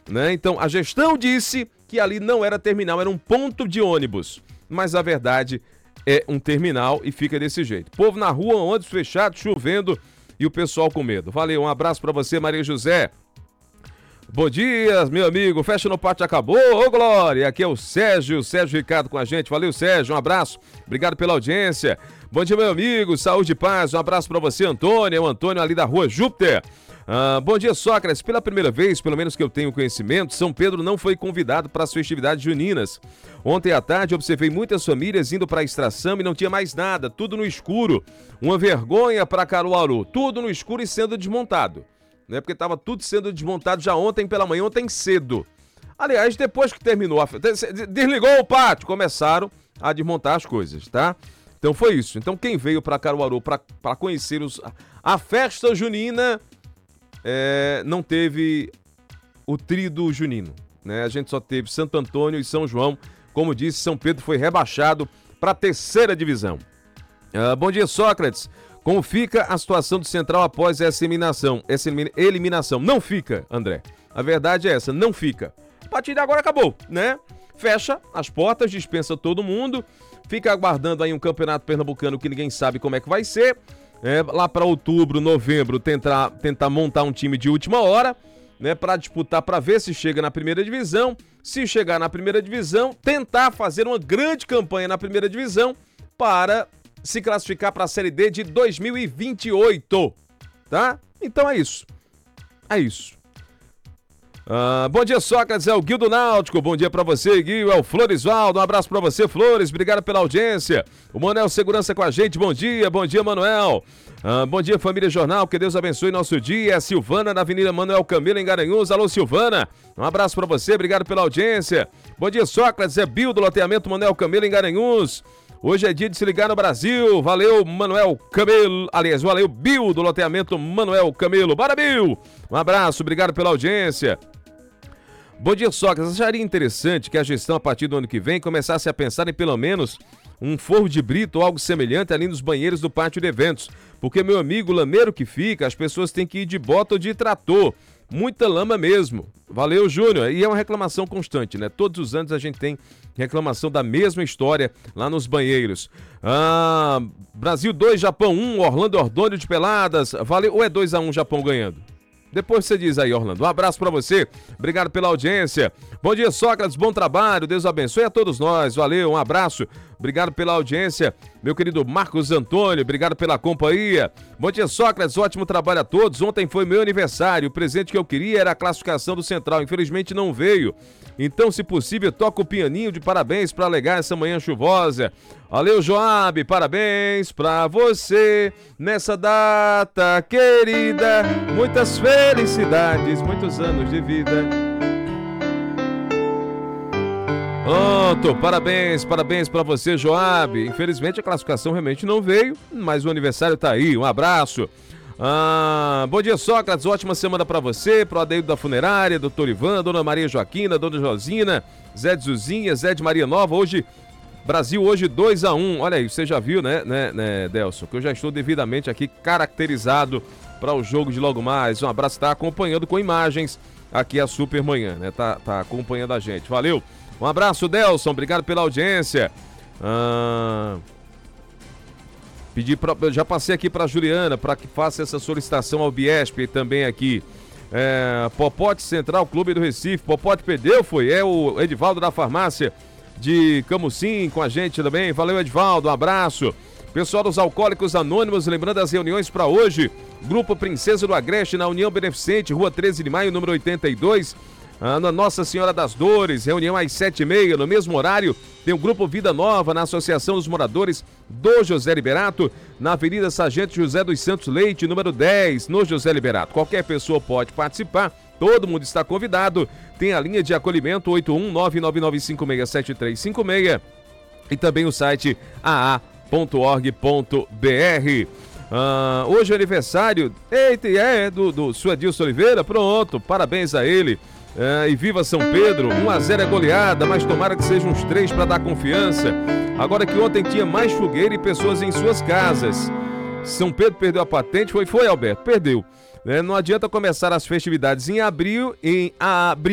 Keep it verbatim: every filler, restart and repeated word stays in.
né? Então, a gestão disse que ali não era terminal, era um ponto de ônibus. Mas a verdade é um terminal e fica desse jeito. Povo na rua, ônibus fechado, chovendo e o pessoal com medo. Valeu, um abraço pra você, Maria José. Bom dia, meu amigo. Fecha no pátio acabou. Ô, Glória. Aqui é o Sérgio, Sérgio Ricardo com a gente. Valeu, Sérgio. Um abraço. Obrigado pela audiência. Bom dia, meu amigo. Saúde e paz. Um abraço pra você, Antônio. É o Antônio ali da rua Júpiter. Ah, bom dia, Sócrates. Pela primeira vez, pelo menos que eu tenho conhecimento, São Pedro não foi convidado para as festividades juninas. Ontem à tarde, observei muitas famílias indo para a extração e não tinha mais nada. Tudo no escuro. Uma vergonha para Caruaru. Tudo no escuro e sendo desmontado. Né, porque estava tudo sendo desmontado já ontem pela manhã, ontem cedo. Aliás, depois que terminou, a... desligou o pátio, começaram a desmontar as coisas, tá? Então foi isso. Então quem veio para Caruaru para conhecer os... a festa junina, é... não teve o tríduo junino, né? A gente só teve Santo Antônio e São João. Como disse, São Pedro foi rebaixado para a terceira divisão. Ah, bom dia, Sócrates. Como fica a situação do Central após essa eliminação? Essa eliminação não fica, André. A verdade é essa, não fica. A partir de agora acabou, né? Fecha as portas, dispensa todo mundo, fica aguardando aí um campeonato pernambucano que ninguém sabe como é que vai ser. É, lá para outubro, novembro, tentar, tentar montar um time de última hora, né? Para disputar, para ver se chega na primeira divisão. Se chegar na primeira divisão, tentar fazer uma grande campanha na primeira divisão para se classificar para a Série D de dois mil e vinte e oito, tá? Então é isso, é isso. Ah, bom dia, Sócrates, é o Guildo Náutico, bom dia pra você, Guil, é o Floresvaldo, um abraço pra você, Flores, obrigado pela audiência. O Manuel Segurança com a gente, bom dia, bom dia, Manuel. Ah, bom dia, família Jornal, que Deus abençoe nosso dia. É a Silvana, na Avenida Manuel Camilo, em Garanhuns. Alô, Silvana, um abraço pra você, obrigado pela audiência. Bom dia, Sócrates, é Bill do loteamento Manuel Camilo, em Garanhuns. Hoje é dia de se ligar no Brasil. Valeu, Manuel Camelo. Aliás, valeu, Bill, do loteamento Manuel Camelo. Bora, Bill! Um abraço, obrigado pela audiência. Bom dia, Sócrates. Acharia interessante que a gestão, a partir do ano que vem, começasse a pensar em pelo menos um forro de brito ou algo semelhante ali nos banheiros do pátio de eventos. Porque, meu amigo, lameiro que fica, as pessoas têm que ir de bota ou de trator. Muita lama mesmo. Valeu, Júnior. E é uma reclamação constante, né? Todos os anos a gente tem reclamação da mesma história lá nos banheiros. Ah, Brasil dois, Japão um, Orlando Ordônio de Peladas. Valeu. Ou é dois a um Japão ganhando? Depois você diz aí, Orlando. Um abraço pra você. Obrigado pela audiência. Bom dia, Sócrates. Bom trabalho. Deus abençoe a todos nós. Valeu. Um abraço. Obrigado pela audiência. Meu querido Marcos Antônio, obrigado pela companhia. Bom dia, Sócrates. Ótimo trabalho a todos. Ontem foi meu aniversário. O presente que eu queria era a classificação do Central. Infelizmente não veio. Então, se possível, toca o pianinho de parabéns para alegar essa manhã chuvosa. Valeu, Joab. Parabéns pra você nessa data querida. Muitas felicidades, muitos anos de vida. Pronto, parabéns, parabéns pra você, Joab. Infelizmente a classificação realmente não veio, mas o aniversário tá aí. Um abraço. Ah, bom dia, Sócrates. Ótima semana pra você, pro Adeildo da Funerária, doutor Ivan, dona Maria Joaquina, dona Josina, Zé de Zuzinha, Zé de Maria Nova. Hoje, Brasil hoje dois a um. Olha aí, você já viu, né, né, né, Delson, que eu já estou devidamente aqui caracterizado para o jogo de logo mais. Um abraço, tá acompanhando com imagens aqui a Supermanhã, né? Tá, tá acompanhando a gente. Valeu. Um abraço, Delson, obrigado pela audiência. Ah, pedi pra, já passei aqui para Juliana para que faça essa solicitação ao Biesp e também aqui. É, Popote Central Clube do Recife. Popote perdeu, foi? É o Edivaldo da farmácia de Camusim com a gente também. Valeu, Edivaldo, um abraço. Pessoal dos Alcoólicos Anônimos, lembrando as reuniões para hoje. Grupo Princesa do Agreste na União Beneficente, Rua treze de maio, número oitenta e dois. Ah, na Nossa Senhora das Dores, reunião às sete e meia, no mesmo horário, tem o Grupo Vida Nova na Associação dos Moradores do José Liberato, na Avenida Sargento José dos Santos Leite, número dez, no José Liberato. Qualquer pessoa pode participar, todo mundo está convidado. Tem a linha de acolhimento oito um nove nove nove cinco seis sete três cinco seis e também o site a a ponto org ponto b r. Ah, hoje é o aniversário, eita, é, do, do Suedilson Oliveira, pronto, parabéns a ele. É, e viva São Pedro, um a zero é goleada, mas tomara que sejam uns três para dar confiança. Agora que ontem tinha mais fogueira e pessoas em suas casas. São Pedro perdeu a patente, foi, foi Alberto, perdeu. É, não adianta começar as festividades em abril, em abril.